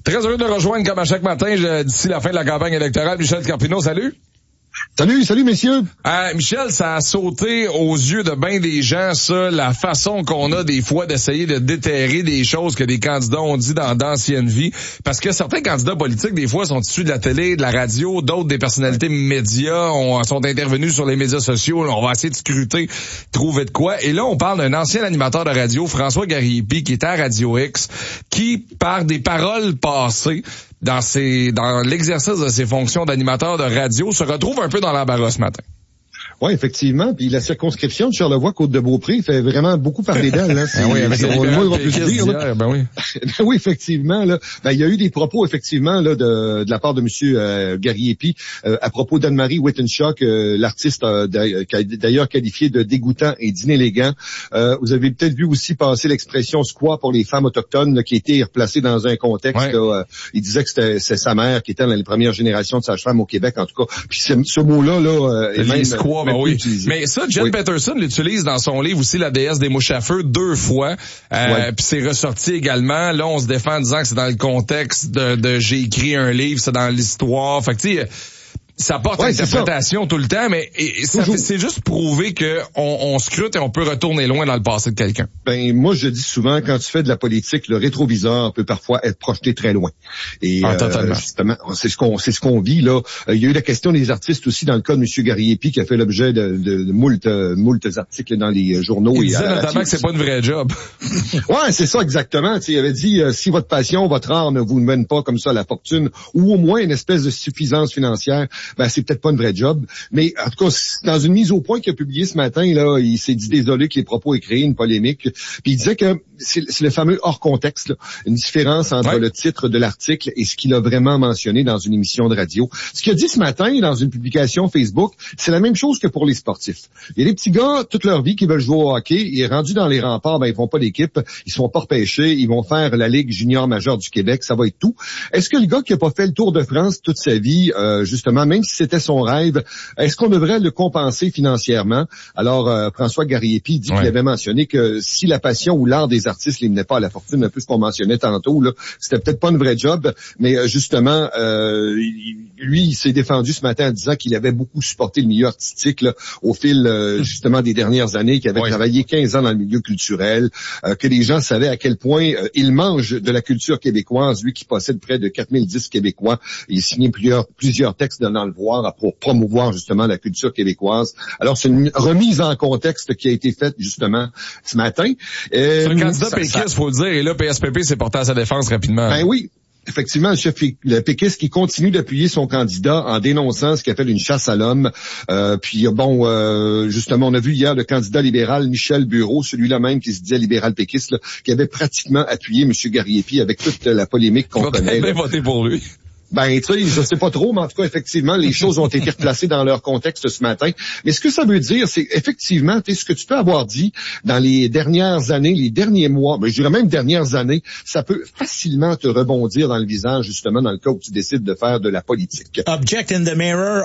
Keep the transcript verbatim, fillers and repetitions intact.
Très heureux de rejoindre comme à chaque matin je, d'ici la fin de la campagne électorale. Michel Carpino, salut. Salut, salut messieurs. Euh, Michel, ça a sauté aux yeux de bien des gens, ça, la façon qu'on a des fois d'essayer de déterrer des choses que des candidats ont dit dans d'anciennes vies. Parce que certains candidats politiques, des fois, sont issus de la télé, de la radio, d'autres des personnalités médias, ont, sont intervenus sur les médias sociaux. Là, on va essayer de scruter, trouver de quoi. Et là, on parle d'un ancien animateur de radio, François Gariepi, qui était à Radio X, qui, par des paroles passées, dans ses, dans l'exercice de ses fonctions d'animateur de radio, se retrouve un peu dans l'embarras ce matin. Oui, effectivement. Puis la circonscription de Charlevoix-Côte-de-Beaupré fait vraiment beaucoup parler d'elle. Hein. Ben oui, avec on, les on, on peut dire, là. Ben oui. Ben oui, effectivement. Là, ben il y a eu des propos effectivement là de, de la part de Monsieur euh, Gariepi euh, à propos d'Anne-Marie Wittenshaw, euh, l'artiste a d'ailleurs qualifié de dégoûtant et d'inélégant. Euh, vous avez peut-être vu aussi passer l'expression squat pour les femmes autochtones là, qui a été replacée dans un contexte. Ouais. Là, euh, il disait que c'était c'est sa mère qui était dans les premières générations de sages-femmes au Québec, en tout cas. Puis ce, ce mot-là là, est même, squat, ben oui. Mais ça, Jen oui. Peterson l'utilise dans son livre aussi, La déesse des mouches à feu, deux fois. Euh, ouais. Puis c'est ressorti également. Là, on se défend en disant que c'est dans le contexte de, de j'ai écrit un livre, c'est dans l'histoire. Fait que tu sais, ça porte ouais, interprétation tout le temps, mais et, et ça fait, c'est juste prouver que on, on scrute et on peut retourner loin dans le passé de quelqu'un. Ben moi je dis souvent, quand tu fais de la politique, le rétroviseur peut parfois être projeté très loin. Et ah, totalement. Euh, justement, c'est ce qu'on c'est ce qu'on vit là. Il y a eu la question des artistes aussi dans le cas de M. Gariepi qui a fait l'objet de, de, de moult moult articles dans les journaux. Il et disait à notamment que c'est pas une vraie job. Ouais, c'est ça exactement. T'sais, il avait dit euh, si votre passion, votre art ne vous mène pas comme ça à la fortune, ou au moins une espèce de suffisance financière, ben c'est peut-être pas une vraie job. Mais en tout cas, dans une mise au point qu'il a publiée ce matin, là, il s'est dit désolé que les propos aient créé une polémique. Puis il disait que c'est, c'est le fameux hors contexte, là, une différence entre ouais. le titre de l'article et ce qu'il a vraiment mentionné dans une émission de radio. Ce qu'il a dit ce matin dans une publication Facebook, c'est la même chose que pour les sportifs. Il y a des petits gars toute leur vie qui veulent jouer au hockey, il est rendu dans les remparts, ben ils font pas d'équipe, ils se font pas repêcher, ils vont faire la Ligue junior majeure du Québec, ça va être tout. Est-ce que le gars qui a pas fait le Tour de France toute sa vie, euh, justement, même si c'était son rêve, est-ce qu'on devrait le compenser financièrement? Alors, euh, François Gariepi dit ouais. qu'il avait mentionné que si la passion ou l'art des artistes les menait pas à la fortune, un peu ce qu'on mentionnait tantôt, là, c'était peut-être pas une vraie job, mais euh, justement, euh, lui, il s'est défendu ce matin en disant qu'il avait beaucoup supporté le milieu artistique là, au fil, euh, justement, des dernières années, qu'il avait ouais. travaillé quinze ans dans le milieu culturel, euh, que les gens savaient à quel point euh, il mange de la culture québécoise, lui qui possède près de quatre mille disques québécois. Il a signé plusieurs, plusieurs textes dans le Voir pour promouvoir justement la culture québécoise. Alors, c'est une remise en contexte qui a été faite justement ce matin. Euh, c'est un candidat péquiste, faut le dire, et là, P S P P s'est porté à sa défense rapidement. Ben oui. Effectivement, le chef le péquiste qui continue d'appuyer son candidat en dénonçant ce qu'il appelle une chasse à l'homme. Euh, puis bon, euh, justement, on a vu hier le candidat libéral Michel Bureau, celui-là même qui se disait libéral péquiste, là, qui avait pratiquement appuyé M. Gariepi avec toute la polémique qu'on connaît. Il va voter pour lui. Ben, tu sais, je sais pas trop, mais en tout cas, effectivement, les choses ont été replacées dans leur contexte ce matin. Mais ce que ça veut dire, c'est effectivement, tu sais, ce que tu peux avoir dit dans les dernières années, les derniers mois, ben, je dirais même dernières années, ça peut facilement te rebondir dans le visage, justement, dans le cas où tu décides de faire de la politique. Object in the mirror.